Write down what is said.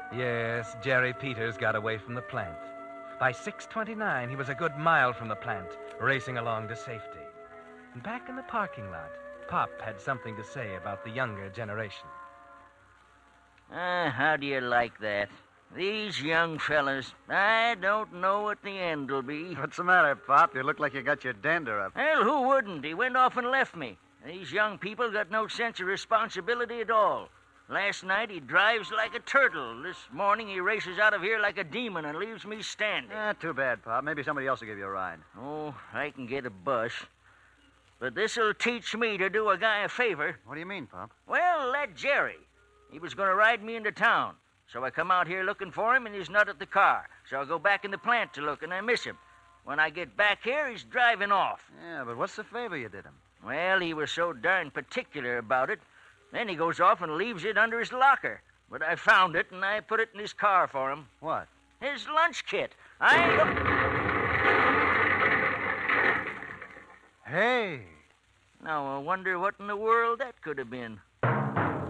Yes, Jerry Peters got away from the plant. By 6:29, he was a good mile from the plant, racing along to safety. And back in the parking lot, Pop had something to say about the younger generation. How do you like that? These young fellas, I don't know what the end will be. What's the matter, Pop? You look like you got your dander up. Well, who wouldn't? He went off and left me. These young people got no sense of responsibility at all. Last night he drives like a turtle. This morning he races out of here like a demon and leaves me standing. Too bad, Pop. Maybe somebody else will give you a ride. Oh, I can get a bus. But this'll teach me to do a guy a favor. What do you mean, Pop? Well, that Jerry. He was going to ride me into town. So I come out here looking for him, and he's not at the car. So I go back in the plant to look, and I miss him. When I get back here, he's driving off. Yeah, but what's the favor you did him? Well, he was so darn particular about it. Then he goes off and leaves it under his locker. But I found it, and I put it in his car for him. What? His lunch kit. Hey! Now, I wonder what in the world that could have been.